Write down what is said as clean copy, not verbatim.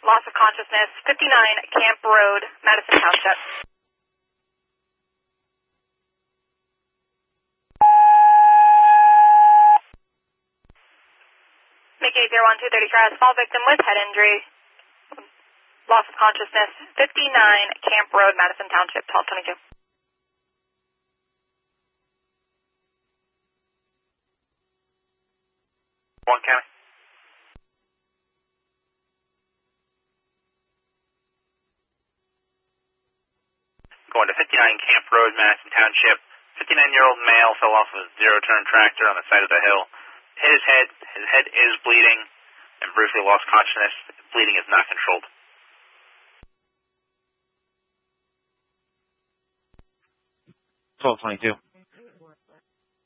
loss of consciousness, 59 Camp Road, Madison Township. Make 801-230 cross, fall victim with head injury, loss of consciousness, 59 Camp Road, Madison Township, 1222. One County. Going to 59 Camp Road, Madison Township. 59-year-old male fell off of a zero-turn tractor on the side of the hill. Hit his head. His head is bleeding and briefly lost consciousness. Bleeding is not controlled. 1222.